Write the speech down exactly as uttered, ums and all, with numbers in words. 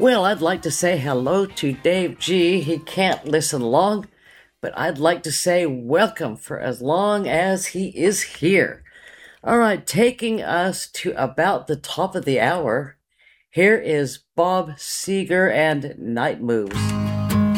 Well, I'd like to say hello to Dave G. He can't listen long, but I'd like to say welcome for as long as he is here. All right, taking us to about the top of the hour, here is Bob Seger and Night Moves.